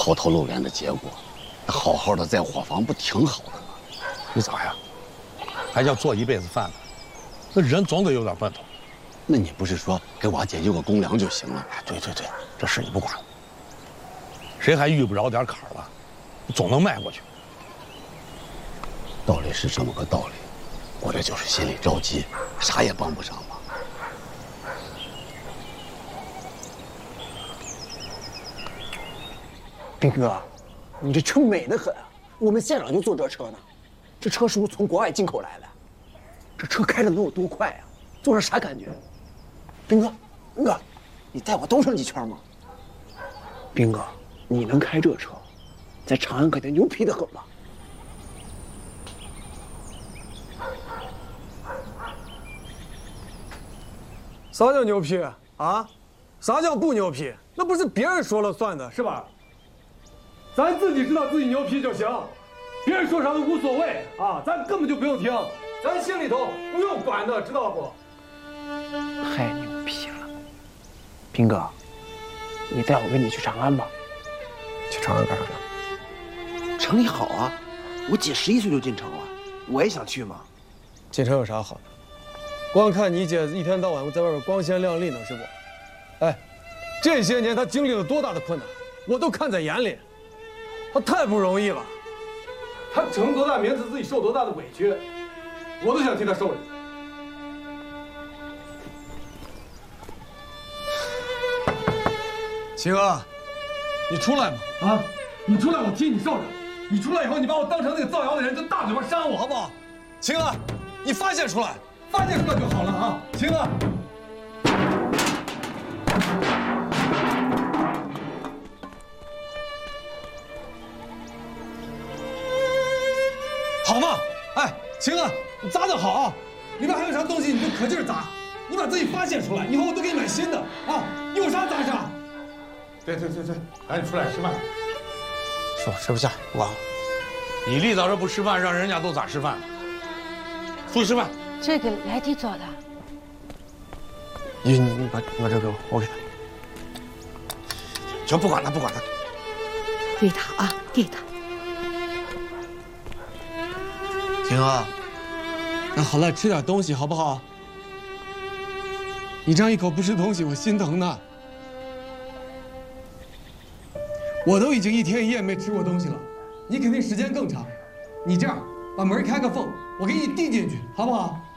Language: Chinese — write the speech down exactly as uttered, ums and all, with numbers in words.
抛头露脸的结果。那好好的在伙房不挺好的吗？ 你咋呀？还叫做一辈子饭呢？那人总得有点奔头。 那你不是说给瓦姐有个公粮就行了？ 哎，对对对，这事你不管了。谁还遇不着点坎儿了？总能迈过去。 道理是这么个道理，我这就是心里着急，啥也帮不上忙。 兵哥，你这车美得很啊！我们现场就坐这车呢。这车是不是从国外进口来的？这车开着能有多快啊？坐着啥感觉？兵哥，兵哥，你带我兜上几圈吗？兵哥，你能开这车，在长安肯定牛皮得很吧？ 啥叫牛皮啊？啥叫不牛皮？那不是别人说了算的，是吧？咱自己知道自己牛皮就行，别人说啥都无所谓啊，咱根本就不用听，咱心里头不用管的，知道不？ 太牛皮了，兵哥，你带我跟你去长安吧。 去长安干啥呢？ 城里好啊，我姐十一岁就进城了，我也想去嘛。 进城有啥好的？光看你姐一天到晚在外边光鲜亮丽呢，是不？哎，这些年她经历了多大的困难，我都看在眼里。她太不容易了，她成多大名字，自己受多大的委屈，我都想替她受着。秦娥，你出来嘛！啊，你出来，我替你受着。你出来以后，你把我当成那个造谣的人，就大嘴巴扇我，好不好？秦娥，你发泄出来。发现出来就好了啊，行啊。好嘛，哎，行啊，你砸得好啊！里面还有啥东西你就可劲儿砸，你把自己发泄出来，以后我都给你买新的啊，有啥砸啥。对对对对，赶紧出来吃饭。 说我吃不下，忘了。 你立早这不吃饭，让人家都咋吃饭呢？出去吃饭。 这个来弟做的。 你你你把你把这给我，我给他。行，不管他不管他。 给他啊，给他。 婷啊，那好了，吃点东西好不好？你这样一口不吃东西，我心疼的。我都已经一天一夜没吃过东西了，你肯定时间更长。你这样把门开个缝，我给你递进去，好不好？